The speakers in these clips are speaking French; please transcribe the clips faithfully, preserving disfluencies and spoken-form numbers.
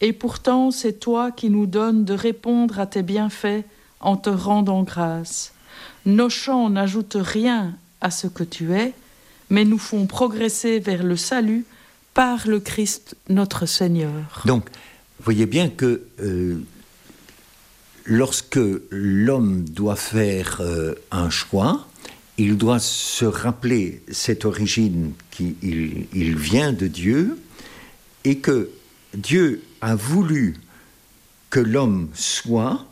Et pourtant, c'est toi qui nous donnes de répondre à tes bienfaits en te rendant grâce. Nos chants n'ajoutent rien à ce que tu es, mais nous font progresser vers le salut par le Christ notre Seigneur. Donc, vous voyez bien que euh, lorsque l'homme doit faire euh, un choix, il doit se rappeler cette origine qu'il il vient de Dieu et que Dieu a voulu que l'homme soit,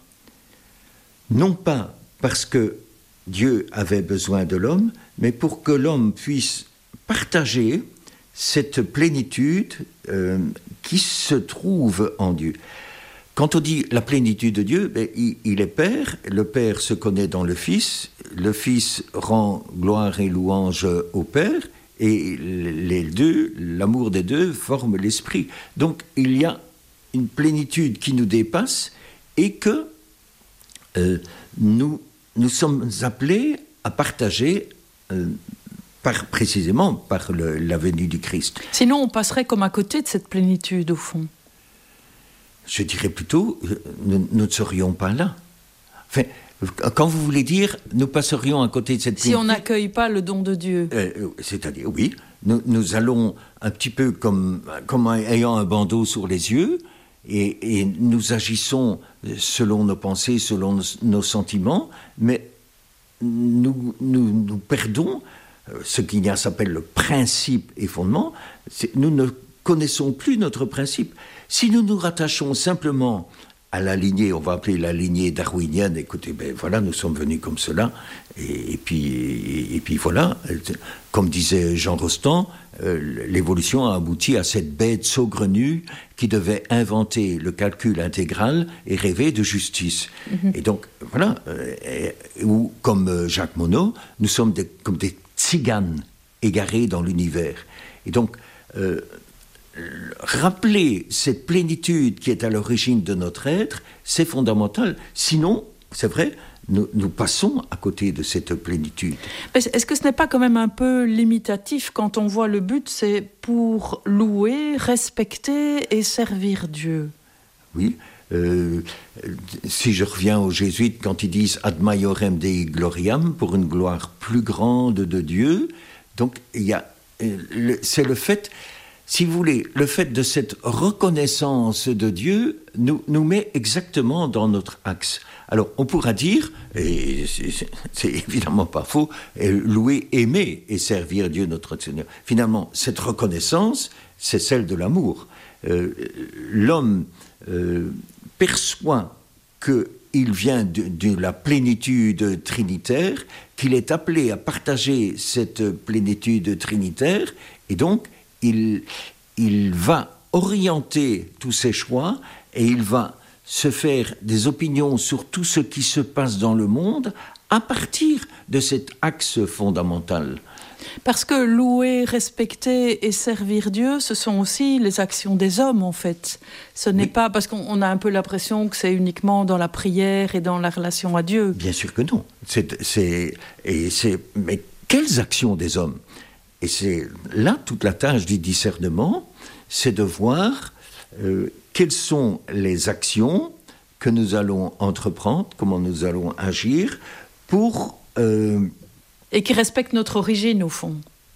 non pas parce que Dieu avait besoin de l'homme, mais pour que l'homme puisse partager cette plénitude euh, qui se trouve en Dieu. Quand on dit la plénitude de Dieu, ben, il, il est Père, le Père se connaît dans le Fils, le Fils rend gloire et louange au Père, et les deux, l'amour des deux forme l'Esprit. Donc il y a une plénitude qui nous dépasse et que euh, nous, nous sommes appelés à partager euh, par, précisément par le, la venue du Christ. Sinon on passerait comme à côté de cette plénitude au fond. Je dirais plutôt, nous, nous ne serions pas là. Enfin, quand vous voulez dire, nous passerions à côté de cette plénitude... Si on n'accueille pas le don de Dieu. Euh, c'est-à-dire, oui, nous, nous allons un petit peu comme, comme ayant un bandeau sur les yeux, et, et nous agissons selon nos pensées, selon nos, nos sentiments, mais nous, nous, nous perdons ce qu'il y a s'appelle le principe et fondement. C'est, nous ne connaissons plus notre principe. Si nous nous rattachons simplement à la lignée, on va appeler la lignée darwinienne, écoutez, ben voilà, nous sommes venus comme cela, et, et, puis, et, et puis voilà, comme disait Jean Rostand, euh, l'évolution a abouti à cette bête saugrenue qui devait inventer le calcul intégral et rêver de justice. Mm-hmm. Et donc, voilà, euh, et, ou comme Jacques Monod, nous sommes des, comme des tziganes égarés dans l'univers. Et donc, euh, rappeler cette plénitude qui est à l'origine de notre être, c'est fondamental. Sinon, c'est vrai, nous, nous passons à côté de cette plénitude. Mais est-ce que ce n'est pas quand même un peu limitatif quand on voit le but, c'est pour louer, respecter et servir Dieu? Oui. Euh, si je reviens aux jésuites, quand ils disent « ad maiorem Dei gloriam », pour une gloire plus grande de Dieu, donc il y a, le, c'est le fait... Si vous voulez, le fait de cette reconnaissance de Dieu nous, nous met exactement dans notre axe. Alors, on pourra dire, et c'est, c'est évidemment pas faux, louer, aimer et servir Dieu notre Seigneur. Finalement, cette reconnaissance, c'est celle de l'amour. Euh, l'homme euh, perçoit qu'il vient de, de la plénitude trinitaire, qu'il est appelé à partager cette plénitude trinitaire, et donc, Il, il va orienter tous ses choix et il va se faire des opinions sur tout ce qui se passe dans le monde à partir de cet axe fondamental. Parce que louer, respecter et servir Dieu, ce sont aussi les actions des hommes, en fait. Ce n'est oui. pas... Parce qu'on a un peu l'impression que c'est uniquement dans la prière et dans la relation à Dieu. Bien sûr que non. C'est, c'est, et c'est, mais quelles actions des hommes ? Et c'est là toute la tâche du discernement, c'est de voir euh, quelles sont les actions que nous allons entreprendre, comment nous allons agir pour... Euh... Et qui respectent notre origine, au fond.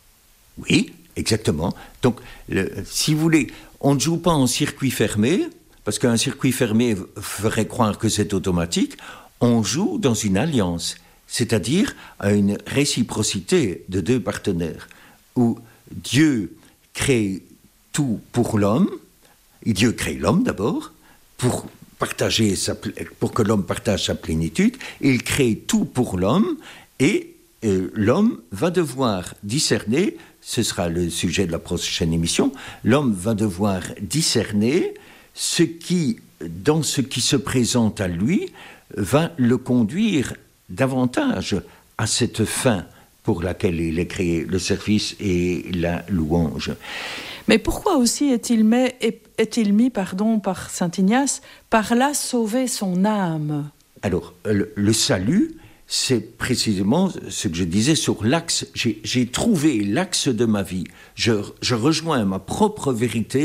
Oui, exactement. Donc, le, si vous voulez, on ne joue pas en circuit fermé, parce qu'un circuit fermé ferait croire que c'est automatique, on joue dans une alliance, c'est-à-dire à une réciprocité de deux partenaires, où Dieu crée tout pour l'homme, et Dieu crée l'homme d'abord, pour, partager sa, pour que l'homme partage sa plénitude, il crée tout pour l'homme, et euh, l'homme va devoir discerner, ce sera le sujet de la prochaine émission, l'homme va devoir discerner ce qui, dans ce qui se présente à lui, va le conduire davantage à cette fin pour laquelle il est créé, le service et la louange. Mais pourquoi aussi est-il mis, est-il mis pardon, par saint Ignace, par là sauver son âme ? Alors, le, le salut, c'est précisément ce que je disais sur l'axe. J'ai, j'ai trouvé l'axe de ma vie. Je, je rejoins ma propre vérité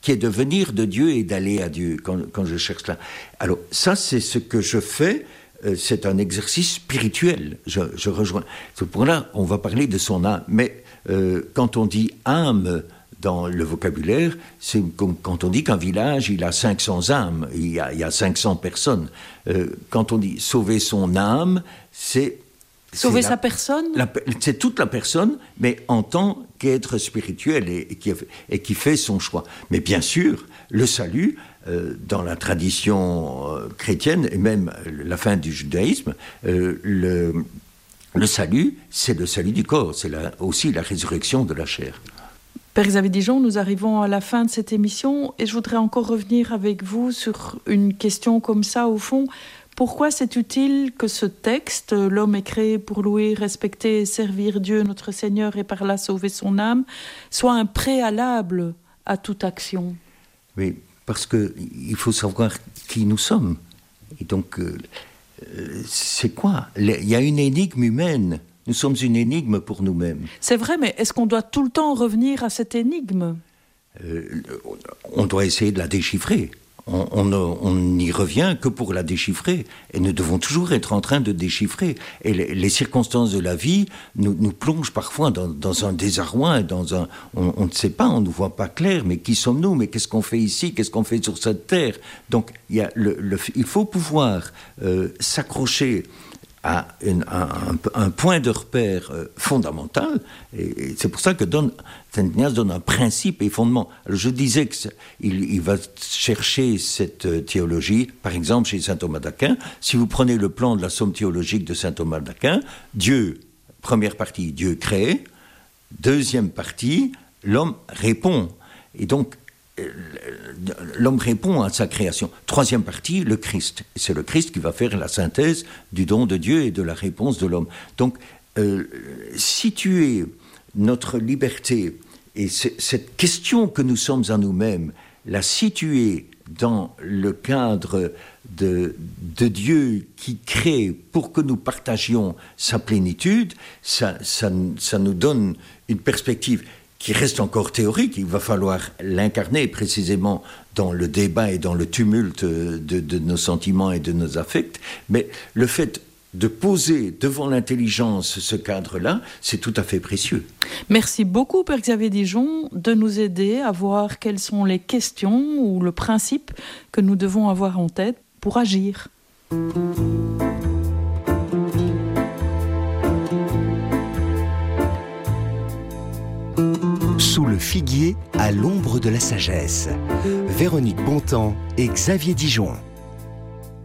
qui est de venir de Dieu et d'aller à Dieu quand, quand je cherche cela. Alors ça, c'est ce que je fais, euh, c'est un exercice spirituel, je, je rejoins. Ce point-là, on va parler de son âme, mais euh, quand on dit âme dans le vocabulaire, c'est comme quand on dit qu'un village, il a cinq cents âmes, il y a, il y a cinq cents personnes. Euh, quand on dit sauver son âme, c'est... Sauver c'est sa la, personne la, c'est toute la personne, mais en tant qu'être spirituel et, et, qui, et qui fait son choix. Mais bien sûr, le salut, euh, dans la tradition euh, chrétienne, et même la fin du judaïsme, euh, le, le salut, c'est le salut du corps, c'est la, aussi la résurrection de la chair. Père Xavier Dijon, nous arrivons à la fin de cette émission et je voudrais encore revenir avec vous sur une question comme ça, au fond. Pourquoi c'est utile que ce texte, l'homme est créé pour louer, respecter et servir Dieu, notre Seigneur, et par là sauver son âme, soit un préalable à toute action? Oui, parce qu'il faut savoir qui nous sommes. Et donc, euh, c'est quoi? Il y a une énigme humaine. Nous sommes une énigme pour nous-mêmes. C'est vrai, mais est-ce qu'on doit tout le temps revenir à cette énigme? euh, On doit essayer de la déchiffrer. On, on, on n'y revient que pour la déchiffrer. Et nous devons toujours être en train de déchiffrer. Et les, les circonstances de la vie nous, nous plongent parfois dans, dans un désarroi. Dans un, on, on ne sait pas, on ne nous voit pas clair. Mais qui sommes-nous? Mais qu'est-ce qu'on fait ici? Qu'est-ce qu'on fait sur cette terre? Donc, il, y a le, le, il faut pouvoir euh, s'accrocher à une, un, un point de repère euh, fondamental, et, et c'est pour ça que donne, Saint Ignace donne un principe et fondement. Alors je disais qu'il il va chercher cette théologie, par exemple chez saint Thomas d'Aquin. Si vous prenez le plan de la somme théologique de saint Thomas d'Aquin, Dieu, première partie, Dieu crée, deuxième partie, l'homme répond. Et donc, l'homme répond à sa création. Troisième partie, le Christ. C'est le Christ qui va faire la synthèse du don de Dieu et de la réponse de l'homme. Donc, euh, situer notre liberté et cette question que nous sommes en nous-mêmes, la situer dans le cadre de, de Dieu qui crée pour que nous partagions sa plénitude, ça, ça, ça nous donne une perspective qui reste encore théorique. Il va falloir l'incarner précisément dans le débat et dans le tumulte de, de nos sentiments et de nos affects. Mais le fait de poser devant l'intelligence ce cadre-là, c'est tout à fait précieux. Merci beaucoup, Père Xavier Dijon, de nous aider à voir quelles sont les questions ou le principe que nous devons avoir en tête pour agir. Sous le figuier, à l'ombre de la sagesse. Véronique Bontemps et Xavier Dijon.